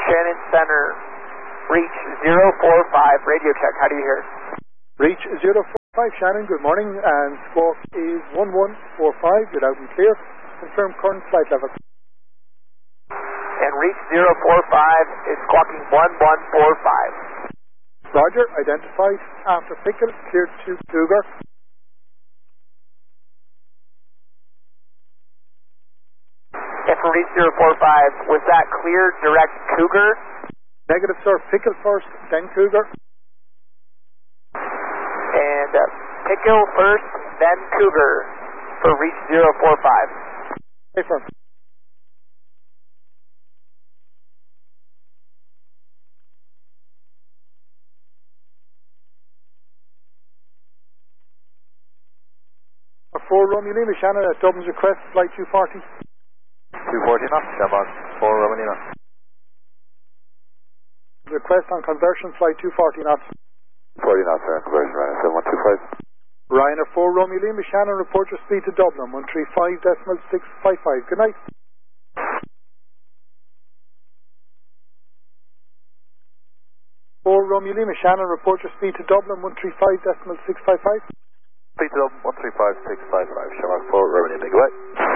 Shannon Center, reach 045, radio check, how do you hear? Reach 045, Shannon, good morning, and squawk is 1145, you're loud and clear. Confirm current flight level. And reach 045 is squawking 1145. Roger, identified, after Pickle, cleared to Cougar. And for reach 045, was that clear direct Cougar? Negative, sir. Pickle first, then Cougar. And Pickle first, then Cougar for reach 045. Hey, firm. For Romeo Lima, Shannon, at Dublin's request, flight 240. 240 knots, Shabbat, 4 Romeo Lima. Request on conversion, flight 240 knots. 40 knots, sir, conversion, Ryanair 7125. Ryanair 4 Romeo Lima, Shannon, report your speed to Dublin, 135.655. Good night. 4 Romeo Lima, Shannon, report your speed to Dublin, 135.655. Speed to Dublin, 135.655, Shabbat 4 Romeo Lima, goodbye.